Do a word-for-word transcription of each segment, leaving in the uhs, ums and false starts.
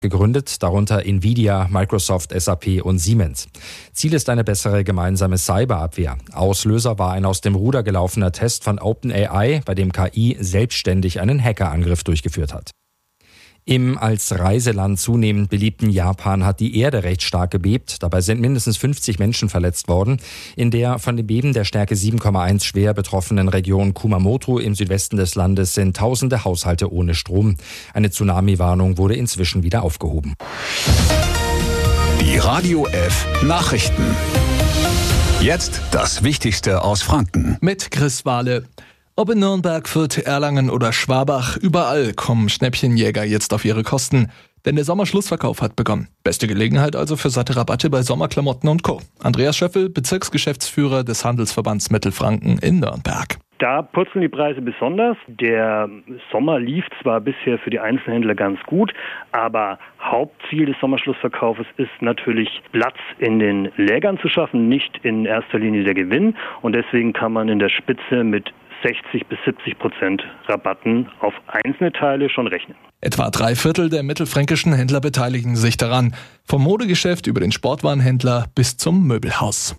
gegründet, darunter Nvidia, Microsoft, S A P und Siemens. Ziel ist eine bessere gemeinsame Cyberabwehr. Auslöser war ein aus dem Ruder gelaufener Test von OpenAI, bei dem K I selbstständig einen Hackerangriff durchgeführt hat. Im als Reiseland zunehmend beliebten Japan hat die Erde recht stark gebebt. Dabei sind mindestens fünfzig Menschen verletzt worden. In der von dem Beben der Stärke sieben Komma eins schwer betroffenen Region Kumamoto im Südwesten des Landes sind tausende Haushalte ohne Strom. Eine Tsunami-Warnung wurde inzwischen wieder aufgehoben. Die Radio F Nachrichten. Jetzt das Wichtigste aus Franken. Mit Chris Wahle. Ob in Nürnberg, Fürth, Erlangen oder Schwabach, überall kommen Schnäppchenjäger jetzt auf ihre Kosten. Denn der Sommerschlussverkauf hat begonnen. Beste Gelegenheit also für satte Rabatte bei Sommerklamotten und Co. Andreas Schöffel, Bezirksgeschäftsführer des Handelsverbands Mittelfranken in Nürnberg. Da purzeln die Preise besonders. Der Sommer lief zwar bisher für die Einzelhändler ganz gut, aber Hauptziel des Sommerschlussverkaufes ist natürlich, Platz in den Lägern zu schaffen, nicht in erster Linie der Gewinn. Und deswegen kann man in der Spitze mit sechzig bis siebzig Prozent Rabatten auf einzelne Teile schon rechnen. Etwa drei Viertel der mittelfränkischen Händler beteiligen sich daran. Vom Modegeschäft über den Sportwarenhändler bis zum Möbelhaus.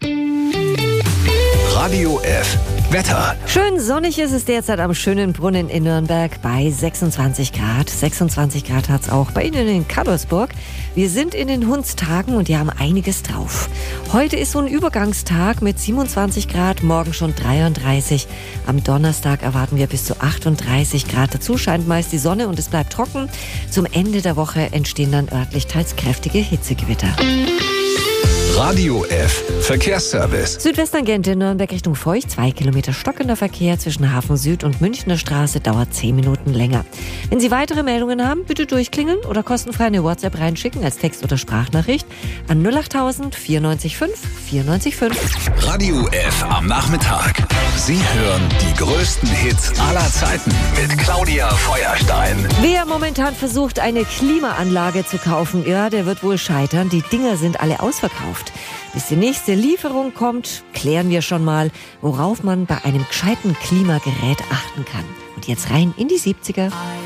Radio F Wetter. Schön sonnig ist es derzeit am schönen Brunnen in Nürnberg bei sechsundzwanzig Grad. sechsundzwanzig Grad hat es auch bei Ihnen in Kadolsburg. Wir sind in den Hundstagen und die haben einiges drauf. Heute ist so ein Übergangstag mit siebenundzwanzig Grad, morgen schon dreiunddreißig. Am Donnerstag erwarten wir bis zu achtunddreißig Grad. Dazu scheint meist die Sonne und es bleibt trocken. Zum Ende der Woche entstehen dann örtlich teils kräftige Hitzegewitter. Radio F Verkehrsservice. Südwesttangente Nürnberg Richtung Feucht, zwei Kilometer stockender Verkehr zwischen Hafen Süd und Münchner Straße, dauert zehn Minuten länger. Wenn Sie weitere Meldungen haben, bitte durchklingeln oder kostenfrei eine WhatsApp reinschicken als Text- oder Sprachnachricht an null acht tausend vierundneunzig fünf vierundneunzig fünf. Radio F am Nachmittag. Sie hören die größten Hits aller Zeiten mit Claudia Feuerstein. Wer momentan versucht, eine Klimaanlage zu kaufen, ja, der wird wohl scheitern. Die Dinger sind alle ausverkauft. Bis die nächste Lieferung kommt, klären wir schon mal, worauf man bei einem gescheiten Klimagerät achten kann. Und jetzt rein in die siebziger.